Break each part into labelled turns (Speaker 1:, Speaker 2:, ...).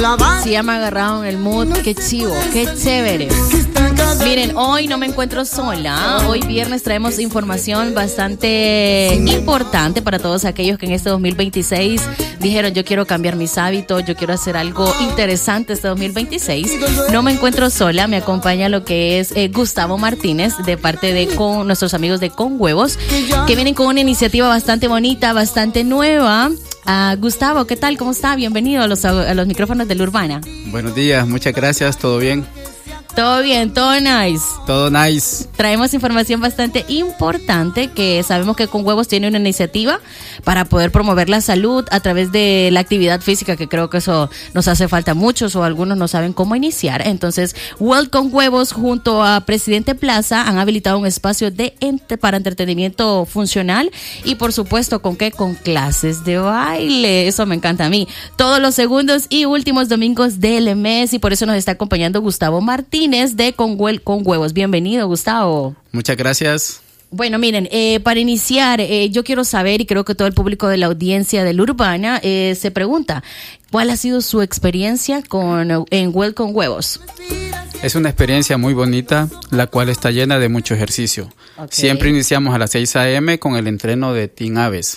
Speaker 1: Sí, ya me agarraron el mood. Qué chivo, qué chévere. Miren, hoy no me encuentro sola. Hoy viernes traemos información bastante importante para todos aquellos que en este 2026 dijeron: yo quiero cambiar mis hábitos, yo quiero hacer algo interesante este 2026. No me encuentro sola, me acompaña lo que es Gustavo Martínez, de parte de nuestros amigos de Con Huevos, que vienen con una iniciativa bastante bonita, bastante nueva. Gustavo, ¿qué tal? ¿Cómo está? Bienvenido a los micrófonos de La Urbana.
Speaker 2: Buenos días, muchas gracias, ¿todo bien?
Speaker 1: Todo bien, todo nice.
Speaker 2: Todo nice.
Speaker 1: Traemos información bastante importante, que sabemos que Con Huevos tiene una iniciativa para poder promover la salud a través de la actividad física, que creo que eso nos hace falta a muchos, o algunos no saben cómo iniciar. Entonces, World Con Huevos junto a Presidente Plaza han habilitado un espacio para entretenimiento funcional y, por supuesto, ¿con qué? Con clases de baile. Eso me encanta a mí. Todos los segundos y últimos domingos del mes, y por eso nos está acompañando Gustavo Martínez de Con Huevos. Bienvenido, Gustavo.
Speaker 2: Muchas gracias.
Speaker 1: Bueno, miren, para iniciar, yo quiero saber, y creo que todo el público de la audiencia de La Urbana se pregunta, ¿cuál ha sido su experiencia en World Con Huevos?
Speaker 2: Es una experiencia muy bonita, la cual está llena de mucho ejercicio. Okay. Siempre iniciamos a las 6 a.m. con el entreno de Team Aves.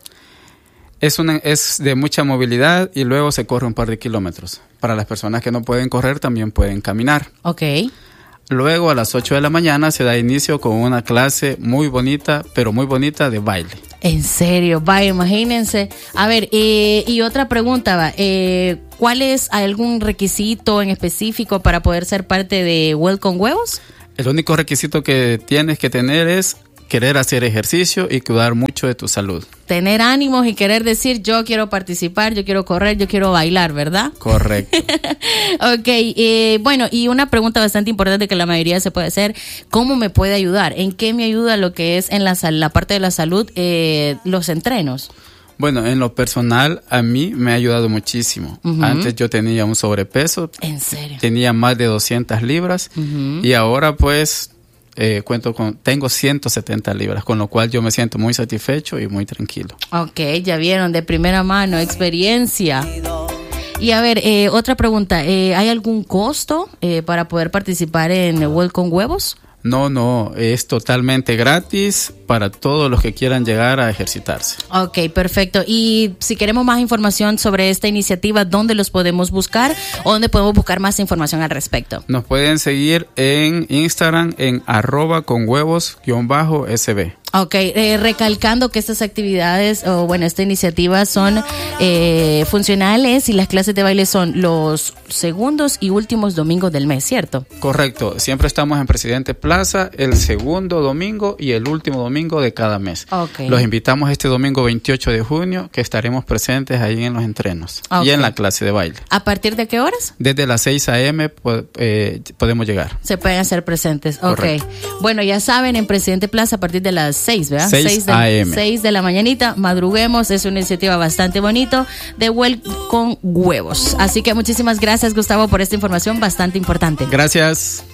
Speaker 2: Es de mucha movilidad y luego se corre un par de kilómetros. Para las personas que no pueden correr, también pueden caminar.
Speaker 1: Ok.
Speaker 2: Luego a las 8 de la mañana se da inicio con una clase muy bonita, pero muy bonita, de baile.
Speaker 1: ¿En serio? Vaya, imagínense. A ver, y otra pregunta, ¿cuál es algún requisito en específico para poder ser parte de World Con Huevos?
Speaker 2: El único requisito que tienes que tener es querer hacer ejercicio y cuidar mucho de tu salud.
Speaker 1: Tener ánimos y querer decir: yo quiero participar, yo quiero correr, yo quiero bailar, ¿verdad?
Speaker 2: Correcto.
Speaker 1: Ok, bueno, y una pregunta bastante importante que la mayoría se puede hacer: ¿cómo me puede ayudar? ¿En qué me ayuda lo que es en la parte de la salud, los entrenos?
Speaker 2: Bueno, en lo personal, a mí me ha ayudado muchísimo. Uh-huh. Antes yo tenía un sobrepeso.
Speaker 1: ¿En serio?
Speaker 2: Tenía más de 200 libras. Uh-huh. Y ahora pues tengo 170 libras, con lo cual yo me siento muy satisfecho y muy tranquilo.
Speaker 1: Ok, ya vieron, de primera mano, experiencia. Y a ver, otra pregunta, ¿hay algún costo para poder participar en World Con Huevos?
Speaker 2: No, es totalmente gratis para todos los que quieran llegar a ejercitarse.
Speaker 1: Ok, perfecto. Y si queremos más información sobre esta iniciativa, ¿dónde los podemos buscar? ¿O dónde podemos buscar más información al respecto?
Speaker 2: Nos pueden seguir en Instagram en @conhuevos_sb.
Speaker 1: Ok, recalcando que estas actividades, esta iniciativa son funcionales, y las clases de baile son los segundos y últimos domingos del mes, ¿cierto?
Speaker 2: Correcto, siempre estamos en Presidente Plaza el segundo domingo y el último domingo de cada mes. Okay. Los invitamos este domingo 28 de junio, que estaremos presentes ahí en los entrenos, okay, y en la clase de baile.
Speaker 1: ¿A partir de qué horas?
Speaker 2: Desde las 6 a.m. Podemos llegar.
Speaker 1: Se pueden hacer presentes, ok. Correcto. Bueno, ya saben, en Presidente Plaza a partir de las 6, ¿verdad?
Speaker 2: 6 a.m.
Speaker 1: 6 de la mañanita, madruguemos. Es una iniciativa bastante bonito de World Con Huevos. Así que muchísimas gracias, Gustavo, por esta información bastante importante.
Speaker 2: Gracias.